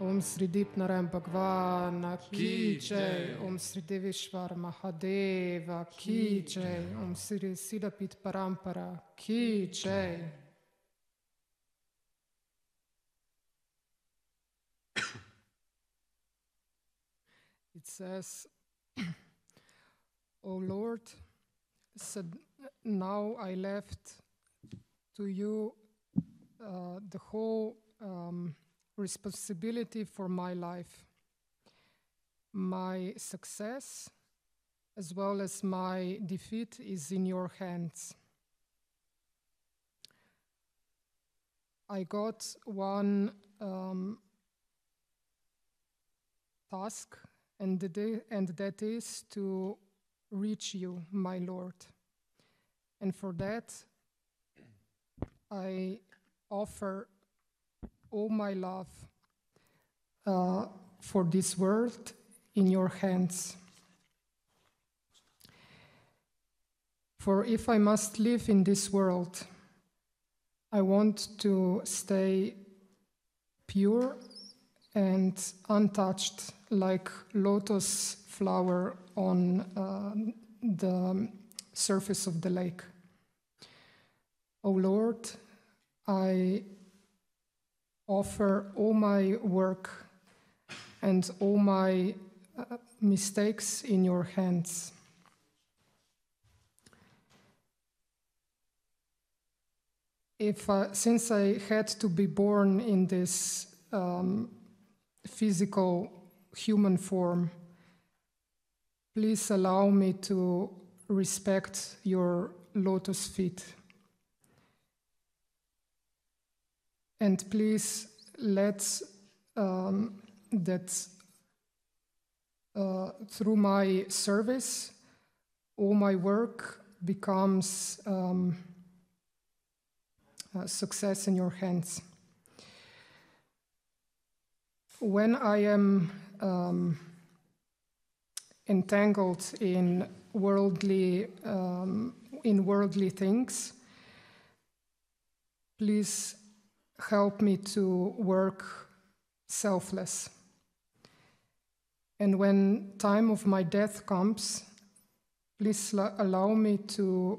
Om Sri Dipnaram Bhagwan Ki Jai, Om Sri Deveshwar Mahadeva Ki Jai, Om Sri Siddhapit Parampara Ki Jai. It says, O Lord, said, now I left to you the whole responsibility for my life. My success as well as my defeat is in your hands. I got one task, and that is to reach you, my Lord. And for that, I offer all my love for this world in your hands. For if I must live in this world, I want to stay pure and untouched, like lotus flower on the surface of the lake. O Lord, I offer all my work and all my mistakes in your hands. Since I had to be born in this physical human form, please allow me to respect your lotus feet. And please let that through my service, all my work becomes success in your hands. When I am entangled in worldly things, please help me to work selfless. And when time of my death comes, please allow me to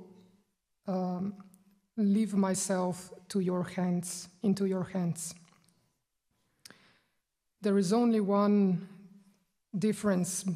leave myself into your hands. There is only one difference